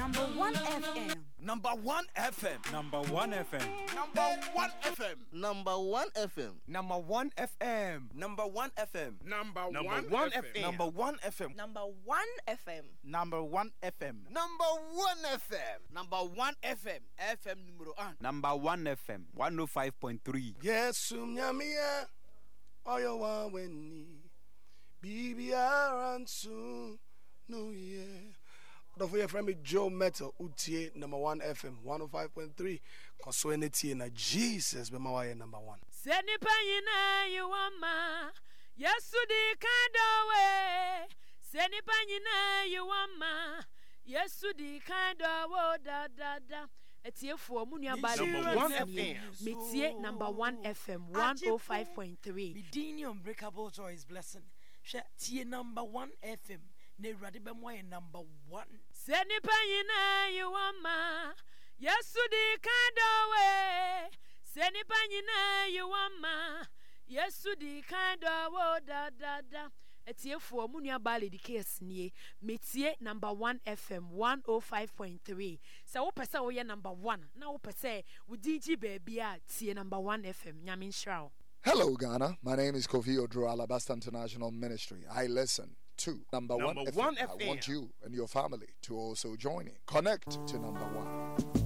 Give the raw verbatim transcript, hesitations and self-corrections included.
Number one F M. Number one F M. Number one F M. Number one F M. Number one F M. Number one F M. Number one F M. Number one F M. Number one F M. Number one F M. Number one F M. Number one F M. Number one F M. F M numero one. Number one F M. one oh five point three. Yes, umnyamia. Oyo wa weni. Bibi aransu. No yeah. Don't forget friend me Joe Metal Utie number one F M one oh five point three. Consuenity na Jesus be my number one. Seni panyina you wama. Yesudi kandowe. Seni panyina you wama. Yesudi kandowe da da da. Etiefo mu nua ba Number one F M. Metie number one F M one oh five point three. Medini unbreakable joy is blessing. She tie number one F M. Ne rade be mo number one. Seni panyina you wama. Yesudi kandowe. Seni panyina you wama. Yesudi kandowe da da da. Etiefo mu nua ba lady case nie. Metie number one F M one oh five point three. So wo pese wo ye number one. Na wo pese wo D J baby a tie number one F M. Nyamin Shrao. Hello, Ghana. My name is Kofi Odro, Alabasta International Ministry. I listen to number, Number one, one F M. F M. I want you and your family to also join in. Connect to number one.